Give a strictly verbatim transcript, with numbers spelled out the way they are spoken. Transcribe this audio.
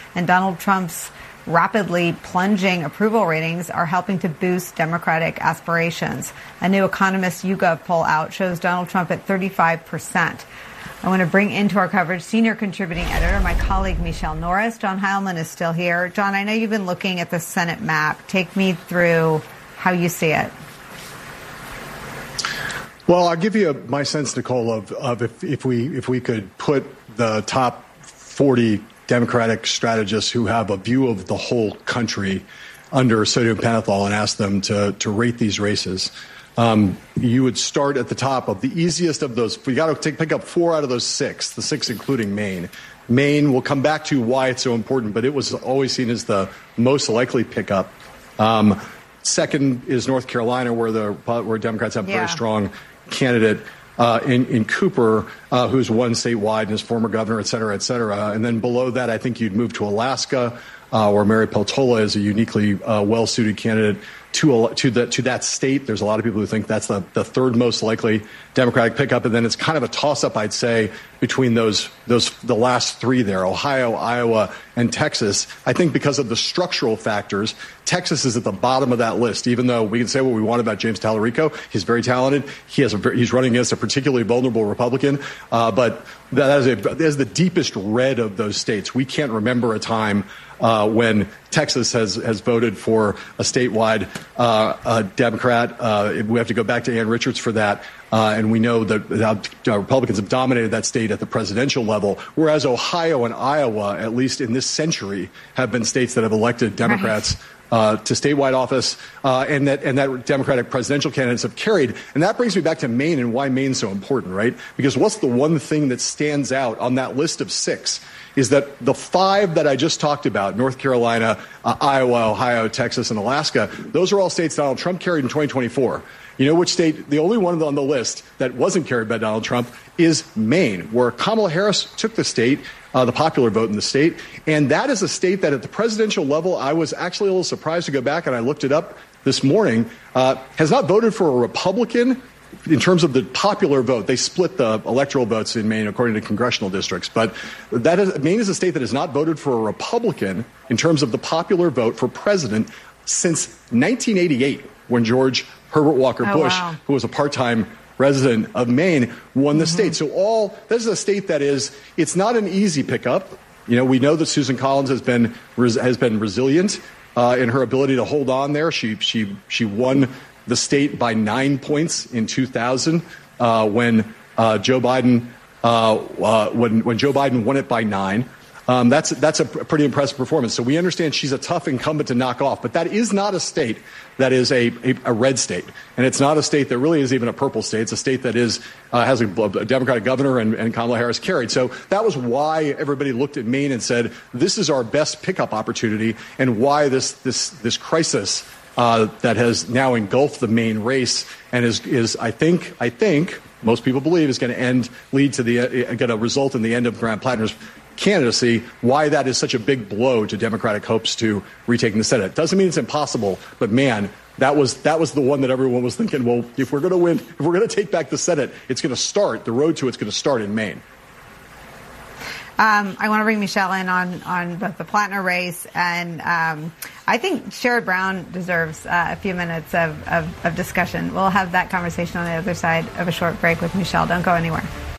and Donald Trump's rapidly plunging approval ratings are helping to boost Democratic aspirations. A new Economist YouGov poll out shows Donald Trump at thirty-five percent. I want to bring into our coverage senior contributing editor, my colleague Michelle Norris. John Heilman is still here. John, I know you've been looking at the Senate map. Take me through how you see it. Well, I'll give you my sense, Nicole, of, of if, if we if we could put the top forty Democratic strategists who have a view of the whole country under sodium pentothal and ask them to, to rate these races. Um, you would start at the top of the easiest of those. We got to take, pick up four out of those six, the six including Maine. Maine, we'll come back to why it's so important, but it was always seen as the most likely pickup. Um, second is North Carolina, where the where Democrats have a yeah. very strong candidate. Uh, in, in Cooper, uh, who's won statewide and is former governor, et cetera, et cetera. And then below that, I think you'd move to Alaska, uh, where Mary Peltola is a uniquely uh, well-suited candidate to to, the, to that state. There's a lot of people who think that's the, the third most likely Democratic pickup. And then it's kind of a toss-up, I'd say, between those those the last three there, Ohio, Iowa, and Texas. I think because of the structural factors, Texas is at the bottom of that list, even though we can say what we want about James Tallarico. He's very talented. He has a very, he's running against a particularly vulnerable Republican. Uh, but that is, a, that is the deepest red of those states. We can't remember a time uh, when Texas has, has voted for a statewide uh, a Democrat. Uh, we have to go back to Ann Richards for that. Uh, and we know that uh, Republicans have dominated that state at the presidential level, whereas Ohio and Iowa, at least in this century, have been states that have elected Democrats right. Uh, to statewide office, uh, and that and that Democratic presidential candidates have carried. And that brings me back to Maine and why Maine's so important, right? Because what's the one thing that stands out on that list of six is that the five that I just talked about, North Carolina, uh, Iowa, Ohio, Texas, and Alaska, those are all states Donald Trump carried in twenty twenty-four. You know which state, the only one on the list that wasn't carried by Donald Trump is Maine, where Kamala Harris took the state, uh, the popular vote in the state. And that is a state that at the presidential level, I was actually a little surprised to go back and I looked it up this morning, uh, has not voted for a Republican in terms of the popular vote. They split the electoral votes in Maine according to congressional districts. But that is, Maine is a state that has not voted for a Republican in terms of the popular vote for president since nineteen eighty-eight, when George Herbert Walker oh, Bush, wow. who was a part-time resident of Maine, won the mm-hmm. state. So all this is a state that is, it's not an easy pickup. You know, we know that Susan Collins has been has been resilient uh, in her ability to hold on there. She she she won the state by nine points in two thousand uh, when uh, Joe Biden uh, uh, when when Joe Biden won it by nine. Um, that's that's a pretty impressive performance. So we understand she's a tough incumbent to knock off, but that is not a state that is a, a, a red state, and it's not a state that really is even a purple state. It's a state that is uh, has a, a Democratic governor, and, and Kamala Harris carried. So that was why everybody looked at Maine and said, "This is our best pickup opportunity," and why this this this crisis uh, that has now engulfed the Maine race and is is I think I think most people believe is going to end lead to the uh, going to result in the end of Grant Plattner's candidacy, why that is such a big blow to Democratic hopes to retaking the Senate. Doesn't mean it's impossible, but man, that was that was the one that everyone was thinking, well, if we're going to win, if we're going to take back the Senate, it's going to start, the road to it's going to start in Maine. Um, I want to bring Michelle in on, on both the Plattner race, and um, I think Sherrod Brown deserves uh, a few minutes of, of, of discussion. We'll have that conversation on the other side of a short break with Michelle. Don't go anywhere.